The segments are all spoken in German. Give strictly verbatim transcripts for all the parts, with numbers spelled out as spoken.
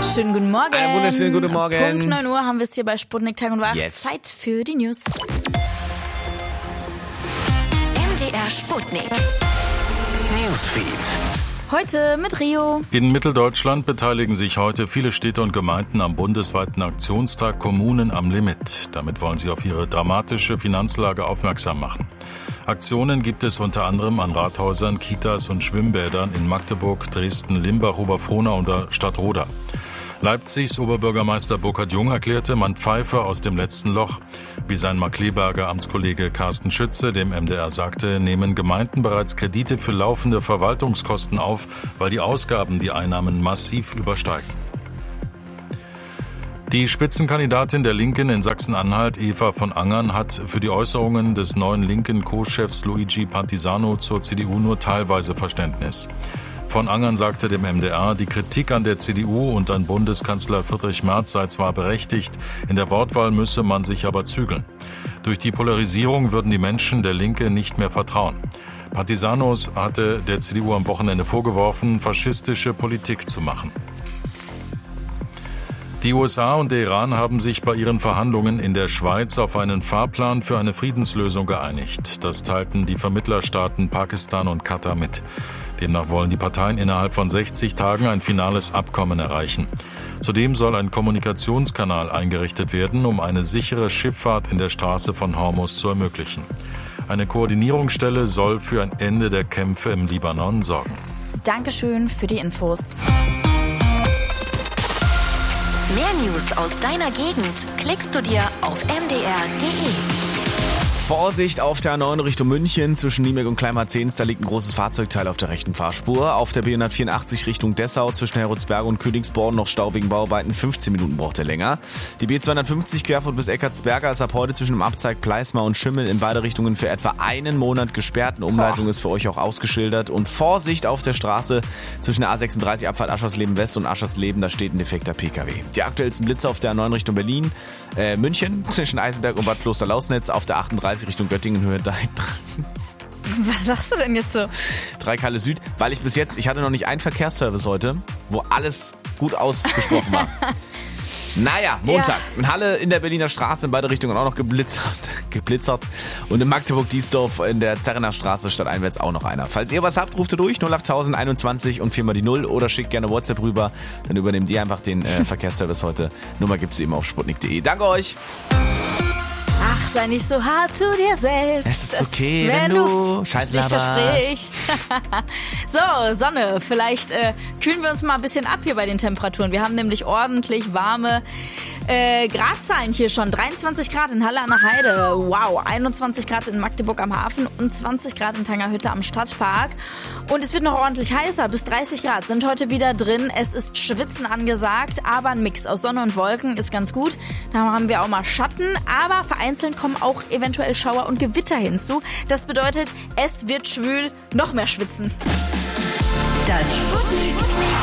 wunderschönen guten Morgen. Einen wunderschönen guten Morgen. Punkt neun Uhr haben wir es hier bei Sputnik Tag und Wach. Yes. Zeit für die News. M D R Sputnik Newsfeed. Heute mit Rio. In Mitteldeutschland beteiligen sich heute viele Städte und Gemeinden am bundesweiten Aktionstag Kommunen am Limit. Damit wollen sie auf ihre dramatische Finanzlage aufmerksam machen. Aktionen gibt es unter anderem an Rathäusern, Kitas und Schwimmbädern in Magdeburg, Dresden, Limbach, Oberfrohna oder Stadtroda. Leipzigs Oberbürgermeister Burkhard Jung erklärte, man pfeife aus dem letzten Loch. Wie sein Markkleeberger Amtskollege Carsten Schütze dem M D R sagte, nehmen Gemeinden bereits Kredite für laufende Verwaltungskosten auf, weil die Ausgaben die Einnahmen massiv übersteigen. Die Spitzenkandidatin der Linken in Sachsen-Anhalt, Eva von Angern, hat für die Äußerungen des neuen linken Co-Chefs Luigi Partisano zur C D U nur teilweise Verständnis. Von Angern sagte dem M D R, die Kritik an der C D U und an Bundeskanzler Friedrich Merz sei zwar berechtigt, in der Wortwahl müsse man sich aber zügeln. Durch die Polarisierung würden die Menschen der Linke nicht mehr vertrauen. Partisanos hatte der C D U am Wochenende vorgeworfen, faschistische Politik zu machen. Die U S A und der Iran haben sich bei ihren Verhandlungen in der Schweiz auf einen Fahrplan für eine Friedenslösung geeinigt. Das teilten die Vermittlerstaaten Pakistan und Katar mit. Demnach wollen die Parteien innerhalb von sechzig Tagen ein finales Abkommen erreichen. Zudem soll ein Kommunikationskanal eingerichtet werden, um eine sichere Schifffahrt in der Straße von Hormuz zu ermöglichen. Eine Koordinierungsstelle soll für ein Ende der Kämpfe im Libanon sorgen. Dankeschön für die Infos. Mehr News aus deiner Gegend klickst du dir auf m d r punkt d e. Vorsicht auf der A neun Richtung München zwischen Niemek und Kleinmarzens, da liegt ein großes Fahrzeugteil auf der rechten Fahrspur. Auf der B hundertvierundachtzig Richtung Dessau zwischen Heroldsberg und Königsborn noch Stau wegen Bauarbeiten, fünfzehn Minuten braucht er länger. Die B zweihundertfünfzig Querfurt bis Eckartsberger ist ab heute zwischen dem Abzweig Pleismar und Schimmel in beide Richtungen für etwa einen Monat gesperrt. Eine Umleitung ist für euch auch ausgeschildert. Und Vorsicht auf der Straße zwischen der A sechsunddreißig Abfahrt Aschersleben West und Aschersleben, da steht ein defekter P K W. Die aktuellsten Blitze auf der A neun Richtung Berlin, äh, München zwischen Eisenberg und Bad Kloster-Lausnitz, auf der achtunddreißig Richtung Göttingen Höhe drei. Was sagst du denn jetzt so? drei Kalle Süd, weil ich bis jetzt, ich hatte noch nicht einen Verkehrsservice heute, wo alles gut ausgesprochen war. Naja, Montag. Ja. In Halle in der Berliner Straße in beide Richtungen auch noch geblitzert. geblitzert. Und in Magdeburg-Diesdorf in der Zerrener Straße stadteinwärts auch noch einer. Falls ihr was habt, ruft ihr durch null acht einundzwanzig und viermal die null oder schickt gerne WhatsApp rüber. Dann übernehmt ihr einfach den äh, Verkehrsservice heute. Nummer gibt's eben auf sputnik punkt d e. Danke euch. Ach, sei nicht so hart zu dir selbst. Es ist okay, das, wenn, wenn du Scheiß laberst. So, Sonne, vielleicht äh, kühlen wir uns mal ein bisschen ab hier bei den Temperaturen. Wir haben nämlich ordentlich warme äh, Gradzahlen hier schon. dreiundzwanzig Grad in Halle an der Heide. Wow, einundzwanzig Grad in Magdeburg am Hafen und zwanzig Grad in Tangerhütte am Stadtpark. Und es wird noch ordentlich heißer. Bis dreißig Grad sind heute wieder drin. Es ist Schwitzen angesagt, aber ein Mix aus Sonne und Wolken ist ganz gut. Da haben wir auch mal Schatten, aber vereinzelt kommen auch eventuell Schauer und Gewitter hinzu. Das bedeutet, es wird schwül, noch mehr schwitzen. Das Sputnik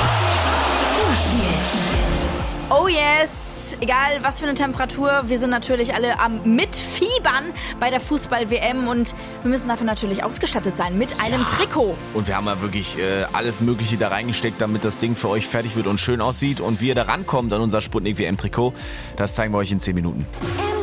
Vorspiel. Oh yes! Egal was für eine Temperatur, wir sind natürlich alle am Mitfiebern bei der Fußball-W M und wir müssen dafür natürlich ausgestattet sein mit einem ja. Trikot. Und wir haben ja wirklich äh, alles Mögliche da reingesteckt, damit das Ding für euch fertig wird und schön aussieht. Und wie ihr da rankommt an unser Sputnik-W M-Trikot, das zeigen wir euch in zehn Minuten.